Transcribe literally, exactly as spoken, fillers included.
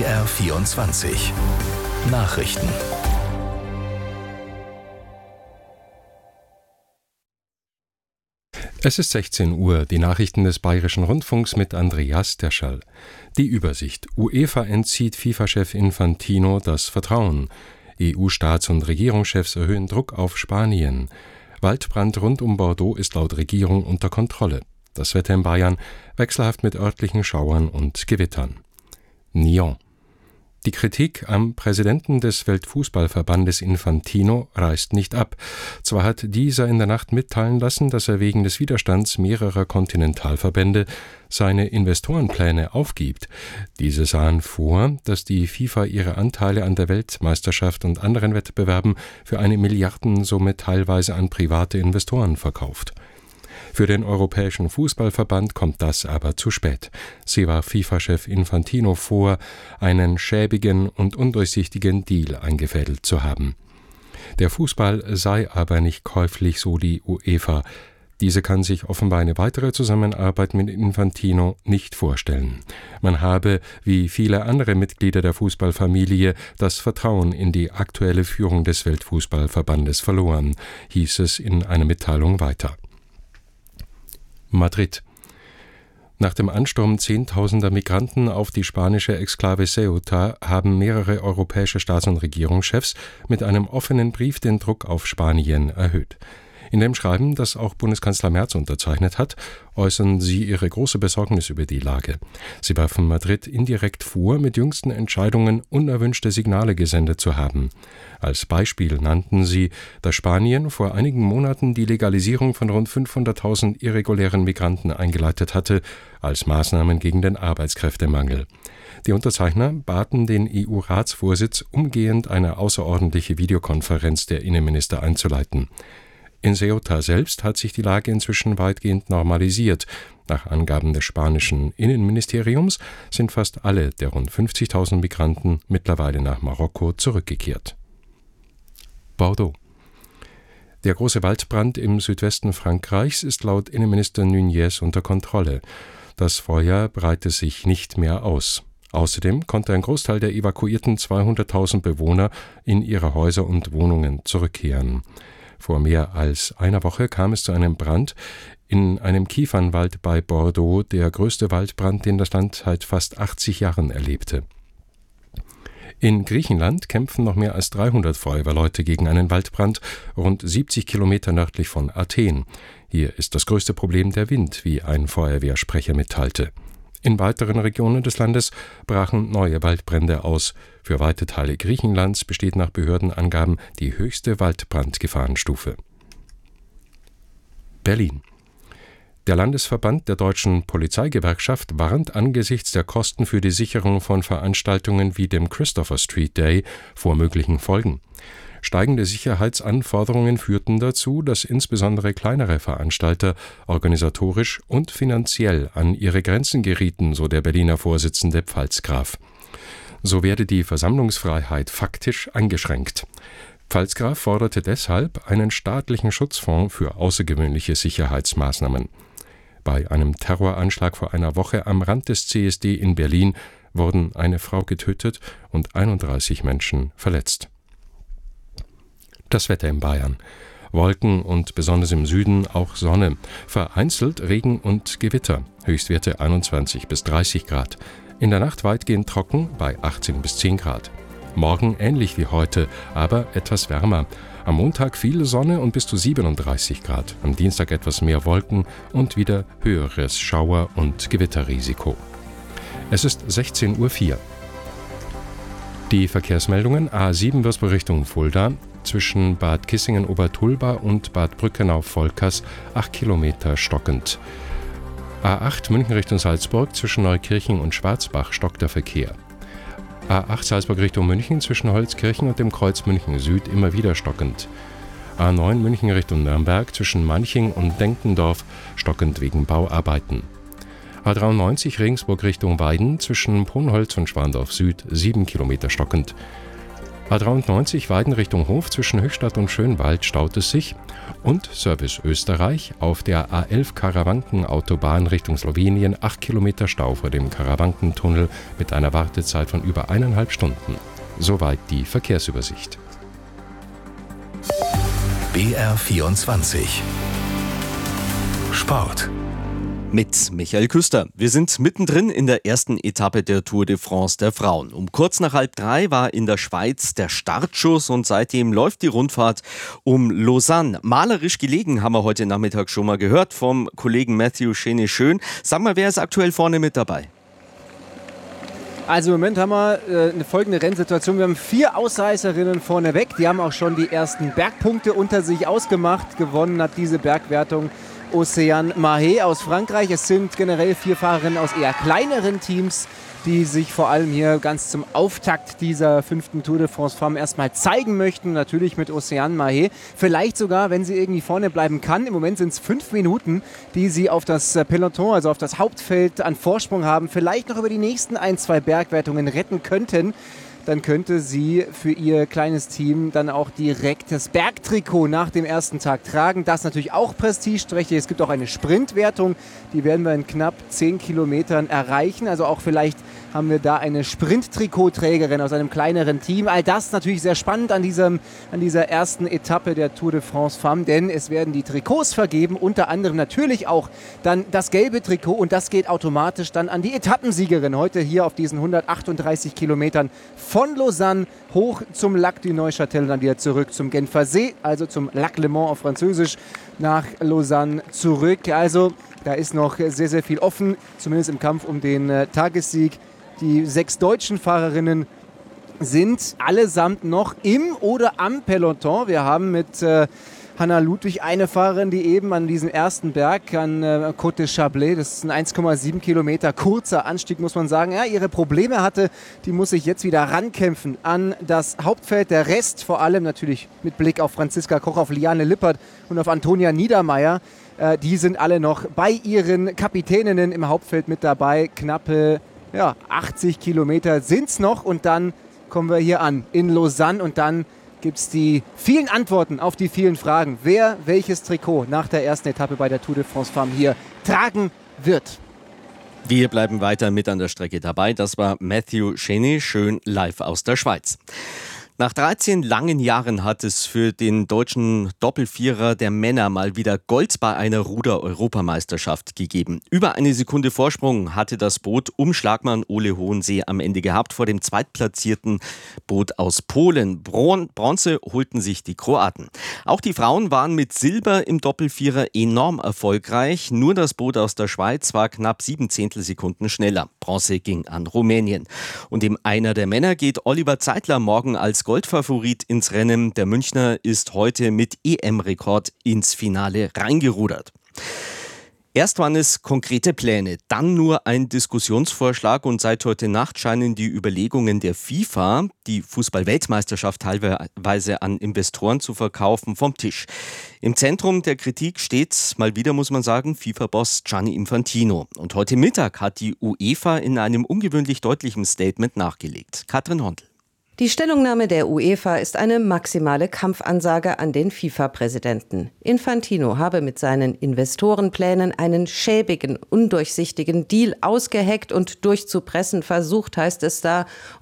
B R vierundzwanzig Nachrichten. Es ist sechzehn Uhr, die Nachrichten des Bayerischen Rundfunks mit Andreas Descherl. Die Übersicht: UEFA entzieht FIFA-Chef Infantino das Vertrauen. E U-Staats- und Regierungschefs erhöhen Druck auf Spanien. Waldbrand rund um Bordeaux ist laut Regierung unter Kontrolle. Das Wetter in Bayern wechselhaft mit örtlichen Schauern und Gewittern. Nyon. Die Kritik am Präsidenten des Weltfußballverbandes Infantino reißt nicht ab. Zwar hat dieser in der Nacht mitteilen lassen, dass er wegen des Widerstands mehrerer Kontinentalverbände seine Investorenpläne aufgibt. Diese sahen vor, dass die FIFA ihre Anteile an der Weltmeisterschaft und anderen Wettbewerben für eine Milliardensumme teilweise an private Investoren verkauft. Für den Europäischen Fußballverband kommt das aber zu spät. Sie warf FIFA-Chef Infantino vor, einen schäbigen und undurchsichtigen Deal eingefädelt zu haben. Der Fußball sei aber nicht käuflich, so die UEFA. Diese kann sich offenbar eine weitere Zusammenarbeit mit Infantino nicht vorstellen. Man habe, wie viele andere Mitglieder der Fußballfamilie, das Vertrauen in die aktuelle Führung des Weltfußballverbandes verloren, hieß es in einer Mitteilung weiter. Madrid. Nach dem Ansturm zehntausender Migranten auf die spanische Exklave Ceuta haben mehrere europäische Staats- und Regierungschefs mit einem offenen Brief den Druck auf Spanien erhöht. In dem Schreiben, das auch Bundeskanzler Merz unterzeichnet hat, äußern sie ihre große Besorgnis über die Lage. Sie werfen Madrid indirekt vor, mit jüngsten Entscheidungen unerwünschte Signale gesendet zu haben. Als Beispiel nannten sie, dass Spanien vor einigen Monaten die Legalisierung von rund fünfhunderttausend irregulären Migranten eingeleitet hatte, als Maßnahmen gegen den Arbeitskräftemangel. Die Unterzeichner baten den E U-Ratsvorsitz, umgehend eine außerordentliche Videokonferenz der Innenminister einzuleiten. In Ceuta selbst hat sich die Lage inzwischen weitgehend normalisiert. Nach Angaben des spanischen Innenministeriums sind fast alle der rund fünfzigtausend Migranten mittlerweile nach Marokko zurückgekehrt. Bordeaux. Der große Waldbrand im Südwesten Frankreichs ist laut Innenminister Nunez unter Kontrolle. Das Feuer breite sich nicht mehr aus. Außerdem konnte ein Großteil der evakuierten zweihunderttausend Bewohner in ihre Häuser und Wohnungen zurückkehren. Vor mehr als einer Woche kam es zu einem Brand in einem Kiefernwald bei Bordeaux, der größte Waldbrand, den das Land seit fast achtzig Jahren erlebte. In Griechenland kämpfen noch mehr als dreihundert Feuerwehrleute gegen einen Waldbrand, rund siebzig Kilometer nördlich von Athen. Hier ist das größte Problem der Wind, wie ein Feuerwehrsprecher mitteilte. In weiteren Regionen des Landes brachen neue Waldbrände aus. Für weite Teile Griechenlands besteht nach Behördenangaben die höchste Waldbrandgefahrenstufe. Berlin. Der Landesverband der Deutschen Polizeigewerkschaft warnt angesichts der Kosten für die Sicherung von Veranstaltungen wie dem Christopher Street Day vor möglichen Folgen. Steigende Sicherheitsanforderungen führten dazu, dass insbesondere kleinere Veranstalter organisatorisch und finanziell an ihre Grenzen gerieten, so der Berliner Vorsitzende Pfalzgraf. So werde die Versammlungsfreiheit faktisch eingeschränkt. Pfalzgraf forderte deshalb einen staatlichen Schutzfonds für außergewöhnliche Sicherheitsmaßnahmen. Bei einem Terroranschlag vor einer Woche am Rand des C S D in Berlin wurden eine Frau getötet und einunddreißig Menschen verletzt. Das Wetter in Bayern. Wolken und besonders im Süden auch Sonne. Vereinzelt Regen und Gewitter. Höchstwerte einundzwanzig bis dreißig Grad. In der Nacht weitgehend trocken bei achtzehn bis zehn Grad. Morgen ähnlich wie heute, aber etwas wärmer. Am Montag viel Sonne und bis zu siebenunddreißig Grad. Am Dienstag etwas mehr Wolken und wieder höheres Schauer- und Gewitterrisiko. Es ist sechzehn Uhr vier. Die Verkehrsmeldungen: A sieben Würzburg Richtung Fulda. Zwischen Bad Kissingen-Obertulba und Bad Brückenau-Volkers acht Kilometer stockend. A acht München Richtung Salzburg, zwischen Neukirchen und Schwarzbach stockt der Verkehr. A acht Salzburg Richtung München, zwischen Holzkirchen und dem Kreuz München Süd immer wieder stockend. A neun München Richtung Nürnberg, zwischen Manching und Denkendorf stockend wegen Bauarbeiten. A dreiundneunzig Regensburg Richtung Weiden, zwischen Ponholz und Schwandorf Süd sieben Kilometer stockend. A dreiundneunzig Weiden Richtung Hof zwischen Höchstadt und Schönwald staut es sich. Und Service Österreich auf der A elf Karawanken-Autobahn Richtung Slowenien acht Kilometer Stau vor dem Karawankentunnel mit einer Wartezeit von über eineinhalb Stunden. Soweit die Verkehrsübersicht. B R vierundzwanzig Sport mit Michael Küster. Wir sind mittendrin in der ersten Etappe der Tour de France der Frauen. Um kurz nach halb drei war in der Schweiz der Startschuss und seitdem läuft die Rundfahrt um Lausanne. Malerisch gelegen, haben wir heute Nachmittag schon mal gehört vom Kollegen Matthew Cheney-Schön. Sag mal, wer ist aktuell vorne mit dabei? Also im Moment haben wir äh, eine folgende Rennsituation. Wir haben vier Ausreißerinnen vorneweg. Die haben auch schon die ersten Bergpunkte unter sich ausgemacht. Gewonnen hat diese Bergwertung Océane Mahé aus Frankreich. Es sind generell vier Fahrerinnen aus eher kleineren Teams, die sich vor allem hier ganz zum Auftakt dieser fünften Tour de France Femmes erstmal zeigen möchten. Natürlich mit Océane Mahé. Vielleicht sogar, wenn sie irgendwie vorne bleiben kann. Im Moment sind es fünf Minuten, die sie auf das Peloton, also auf das Hauptfeld an Vorsprung haben. Vielleicht noch über die nächsten ein, zwei Bergwertungen retten könnten. Dann könnte sie für ihr kleines Team dann auch direkt das Bergtrikot nach dem ersten Tag tragen. Das ist natürlich auch prestigeträchtig. Es gibt auch eine Sprintwertung, die werden wir in knapp zehn Kilometern erreichen. Also auch vielleicht haben wir da eine Sprint-Trikotträgerin aus einem kleineren Team. All das natürlich sehr spannend an, diesem, an dieser ersten Etappe der Tour de France Femmes, denn es werden die Trikots vergeben, unter anderem natürlich auch dann das gelbe Trikot und das geht automatisch dann an die Etappensiegerin. Heute hier auf diesen hundertachtunddreißig Kilometern von Lausanne hoch zum Lac du Neuchâtel und dann wieder zurück zum Genfer See, also zum Lac Le Mans auf Französisch, nach Lausanne zurück. Also da ist noch sehr, sehr viel offen, zumindest im Kampf um den äh, Tagessieg. Die sechs deutschen Fahrerinnen sind allesamt noch im oder am Peloton. Wir haben mit äh, Hanna Ludwig eine Fahrerin, die eben an diesem ersten Berg, an äh, Côte de Chablais, das ist ein eins Komma sieben Kilometer kurzer Anstieg, muss man sagen, ja, ihre Probleme hatte. Die muss sich jetzt wieder rankämpfen an das Hauptfeld. Der Rest, vor allem natürlich mit Blick auf Franziska Koch, auf Liane Lippert und auf Antonia Niedermeyer, äh, die sind alle noch bei ihren Kapitäninnen im Hauptfeld mit dabei. Knappe ja, achtzig Kilometer sind es noch und dann kommen wir hier an in Lausanne und dann gibt es die vielen Antworten auf die vielen Fragen, wer welches Trikot nach der ersten Etappe bei der Tour de France Femmes hier tragen wird. Wir bleiben weiter mit an der Strecke dabei. Das war Matthew Cheney, schön live aus der Schweiz. Nach dreizehn langen Jahren hat es für den deutschen Doppelvierer der Männer mal wieder Gold bei einer Ruder-Europameisterschaft gegeben. Über eine Sekunde Vorsprung hatte das Boot um Schlagmann Ole Hohensee am Ende gehabt vor dem zweitplatzierten Boot aus Polen. Bron- Bronze holten sich die Kroaten. Auch die Frauen waren mit Silber im Doppelvierer enorm erfolgreich. Nur das Boot aus der Schweiz war knapp sieben Zehntelsekunden schneller. Bronze ging an Rumänien. Und im Einer der Männer geht Oliver Zeitler morgen als Goldfavorit ins Rennen. Der Münchner ist heute mit E M-Rekord ins Finale reingerudert. Erst waren es konkrete Pläne, dann nur ein Diskussionsvorschlag und seit heute Nacht scheinen die Überlegungen der FIFA, die Fußball-Weltmeisterschaft teilweise an Investoren zu verkaufen, vom Tisch. Im Zentrum der Kritik steht, mal wieder muss man sagen, FIFA-Boss Gianni Infantino. Und heute Mittag hat die UEFA in einem ungewöhnlich deutlichen Statement nachgelegt. Katrin Hondl. Die Stellungnahme der UEFA ist eine maximale Kampfansage an den FIFA-Präsidenten. Infantino habe mit seinen Investorenplänen einen schäbigen, undurchsichtigen Deal ausgeheckt und durchzupressen versucht, heißt es da.